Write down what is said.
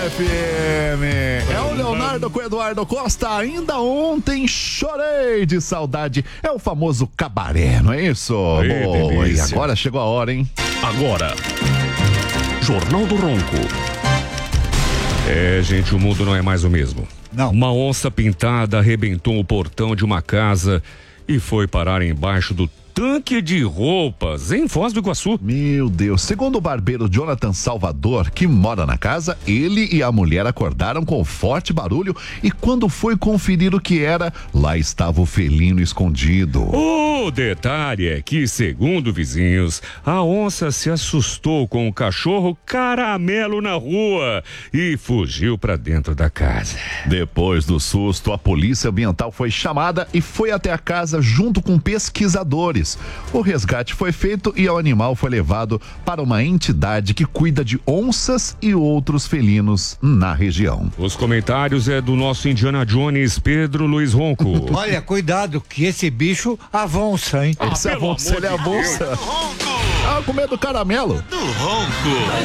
FM. É o Leonardo com o Eduardo Costa. Ainda ontem chorei de saudade. É o famoso cabaré, não é isso? Boa, e agora chegou a hora, hein? Agora, Jornal do Ronco. Gente, o mundo não é mais o mesmo. Não. Uma onça pintada arrebentou o portão de uma casa e foi parar embaixo do tanque de roupas em Foz do Iguaçu. Meu Deus, segundo o barbeiro Jonathan Salvador, que mora na casa, ele e a mulher acordaram com forte barulho e quando foi conferir o que era, lá estava o felino escondido. O detalhe é que, segundo vizinhos, a onça se assustou com o cachorro Caramelo na rua e fugiu para dentro da casa. Depois do susto, a polícia ambiental foi chamada e foi até a casa junto com pesquisadores. O resgate foi feito e o animal foi levado para uma entidade que cuida de onças e outros felinos na região. Os comentários é do nosso Indiana Jones, Pedro Luiz Ronco. Olha, cuidado que esse bicho avança, hein? Esse avança, ele avança. Ah, com medo do caramelo. Do Ronco.